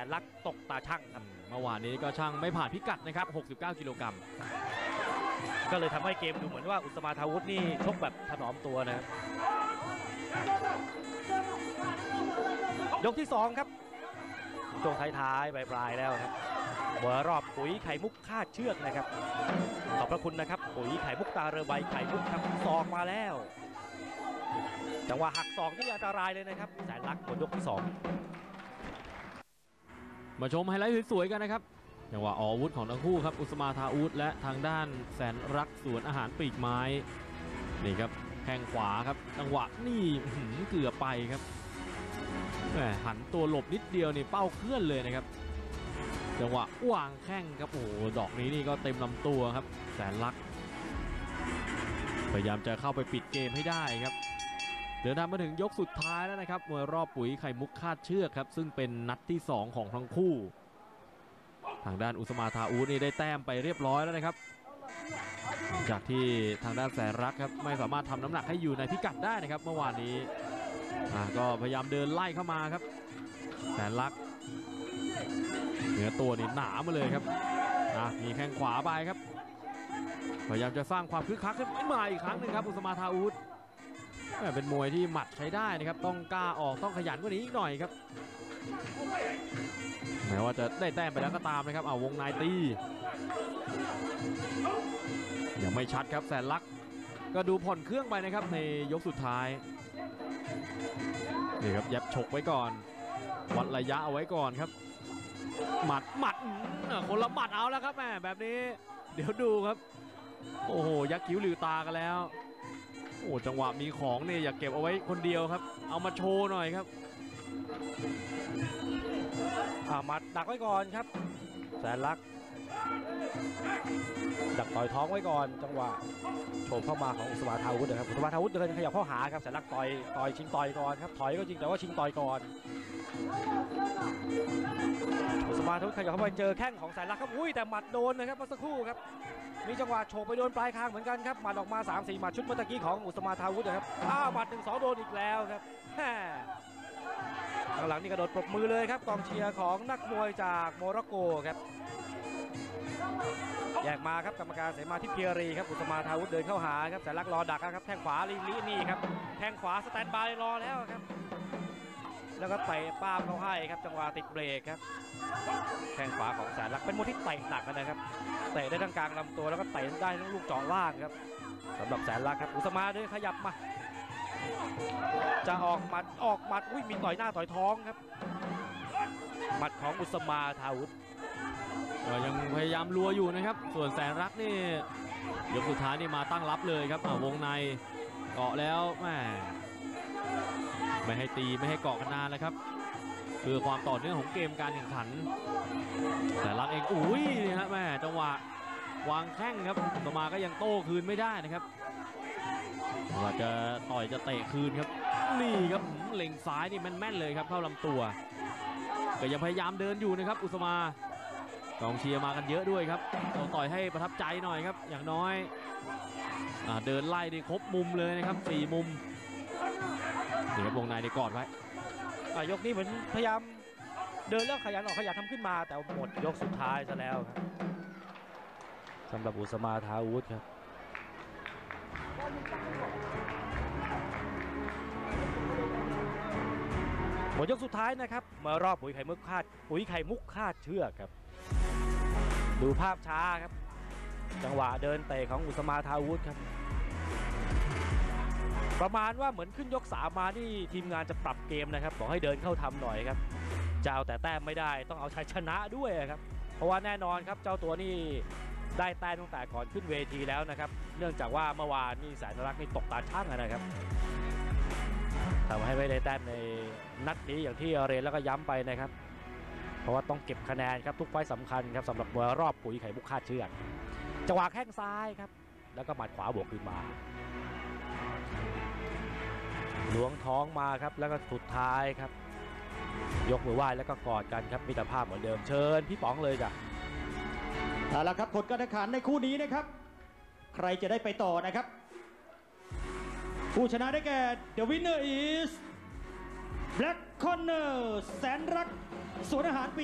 ลักษณ์ตกตาช่างครับเมื่อวานนี้ก็ช่างไม่ผ่านพิกัดนะครับ69 กิโลกรัมก็เลยทำให้เกมดูเหมือนว่าอุสมาทาวุธนี่ชกแบบถนอมตัวนะครับยกที่2ครับช่วงท้ายๆปลายๆแล้วครับมวยรอบปุ๋ยไข่มุกคาดเชือกนะครับขอบพระคุณนะครับปุ๋ยไข่มุกตาเรือใบไข่มุกครับศอกมาแล้วจังหวะหักศอกนี่อันตรายเลยนะครับแสนลักษณ์หมดยกที่2 มาชมไฮไลท์สวยๆกันนะครับจังหวะอาวุธของทั้งคู่ครับอุสมาทาวุธและทางด้านแสนรักสวนอาหารปีกไม้นี่ครับแข้งขวาครับจังหวะนี่เกือบไปครับหันตัวหลบนิดเดียวนี่เป้าเคลื่อนเลยนะครับจังหวะวางแข้งครับโอ้ดอกนี้นี่ก็เต็มลำตัวครับแสนรักพยายามจะเข้าไปปิดเกมให้ได้ครับเดินทางมาถึงยกสุดท้ายแล้วนะครับมวยรอบปุ๋ยไข่มุกคาดเชือกครับซึ่งเป็นนัดที่2ของทั้งคู่ทางด้านอุสมาทาวุธนี่ได้แต้มไปเรียบร้อยแล้วนะครับจากที่ทางด้านแสนรักครับไม่สามารถทำน้ำหนักให้อยู่ในพิกัดได้นะครับเมื่อวานนี้ก็พยายามเดินไล่เข้ามาครับแสนรักเนื้อตัวนี่หนามาเลยครับมีแข้งขวาไปครับพยายามจะสร้างความคึกคักขึ้นมาอีกครั้งหนึ่งครับอุสมาทาวุธเป็นมวยที่หมัดใช้ได้นะครับต้องกล้าออกต้องขยันกว่านี้อีกหน่อยครับแม้ว่าจะได้แต้มไปแล้วก็ตามนะครับวงในตียังไม่ชัดครับแสนลักษณ์ก็ดูผ่อนเครื่องไปนะครับในยกสุดท้ายนี่ครับยับฉกไว้ก่อนวัดระยะเอาไว้ก่อนครับหมัดคนละหมัดเอาแล้วครับแม่แบบนี้เดี๋ยวดูครับโอ้โหยักคิ้วหลิวตากันแล้วโอ้จังหวะมีของเนี่ยอยากเก็บเอาไว้คนเดียวครับเอามาโชว์หน่อยครับหมัดดักไว้ก่อนครับแสนลักษณ์ดักต่อยท้องไว้ก่อนจังหวะโฉบเข้ามาของอุสมาทาวุธนะครับอุสมาทาวุธเดินขยับเข้าหาครับแสนลักษณ์ต่อยชิงต่อยก่อนครับถอยก็จริงแต่ว่าชิงต่อยก่อนอุสมาทาวุธขยับเข้าไปเจอแข้งของแสนลักษณ์ครับอุ้ยแต่หมัดโดนนะครับเมื่อสักครู่ครับมีจังหวะโฉบไปโดนปลายคางเหมือนกันครับหมัดออกมา 3-4 หมัดชุดเมื่อกี้ของอุสมาทาวุธนะครับหมัด 1-2 โดนอีกแล้วครับข้างหลังนี่กระโดดปรบมือเลยครับกองเชียร์ของนักมวยจากโมร็อกโกครับแยกมาครับกรรมการเสมาทิพย์เพียรีครับอุสมาทาวุธเดินเข้าหาครับแสนลักษณ์รอดักครับแข้งขวาลีนี่ครับแข้งขวาสแตนบายรอแล้วครับแล้วก็เตะป้ามเขาให้ครับจังหวะติดเบรกครับแข้งขวาของแสนลักษณ์เป็นมวยที่เตะหนักนะครับเตะได้ทั้งกลางลำตัวแล้วก็เตะได้ทั้งลูกเจาะล่างครับสำหรับแสนลักษณ์ครับอุสมาเดินขยับมาจะออกหมัดอุ้ยมีต่อยหน้าต่อยท้องครับหมัดของอุสมาทาวุธยังพยายามรัวอยู่นะครับส่วนแสนรักนี่ยกสุดท้ายนี่มาตั้งรับเลยครับวงในเกาะแล้วไม่ให้ตีไม่ให้เกาะกันนานเลยครับคือความต่อเนื่องของเกมการแข่งขันแต่รักเองอุ้ยนี่ฮะจังหวะวางแข้งครับต่อมาก็ยังโต้คืนไม่ได้นะครับว่าจะต่อยจะเตะคืนครับนี่ครับเล็งซ้ายนี่แม่นๆเลยครับเข้าลำตัวก็ยังพยายามเดินอยู่นะครับอุสมากองเชียร์มากันเยอะด้วยครับต้องต่อยให้ประทับใจหน่อยครับอย่างน้อยเดินไล่ได้ครบมุมเลยนะครับ4 มุมนี่ครับวงในได้กอดไว้ยกนี้เหมือนพยายามเดินแล้วขยันออกขยันทำขึ้นมาแต่หมดยกสุดท้ายซะแล้วครับสำหรับอุสมาทาวุธครับหมดยกสุดท้ายนะครับมารอบปุ๋ยไข่มุกคาดเชือกครับดูภาพช้าครับจังหวะเดินเตะของอุสมาทาวุธครับประมาณว่าเหมือนขึ้นยก3มานี่ทีมงานจะปรับเกมนะครับบอกให้เดินเข้าทำหน่อยครับจะเอาแต่แต้มไม่ได้ต้องเอาชัยชนะด้วยครับเพราะว่าแน่นอนครับเจ้าตัวนี่ได้แต้มตั้งแต่ก่อนขึ้นเวทีแล้วนะครับเนื่องจากว่าเมื่อวานนี่แสนรักนี่ตกตาช่างนะครับทำให้ไม่ได้แต้มในนัดนี้อย่างที่เรียนแล้วก็ย้ำไปนะครับเพราะว่าต้องเก็บคะแนนครับทุกไฟต์สำคัญครับสำหรับมวยรอบปุ๋ยไข่มุกคาดเชือกจังหวะแข้งซ้ายครับแล้วก็หมัดขวาบวกขึ้นมาล้วงท้องมาครับแล้วก็สุดท้ายครับยกมือไหว้แล้วก็กอดกันครับมิตรภาพเหมือนเดิมเชิญพี่ป๋องเลยจ้ะเอาละครับผลการแข่งขันในคู่นี้นะครับใครจะได้ไปต่อนะครับผู้ชนะได้แก่ The winner is Black Corner แสนรักสวนอาหาร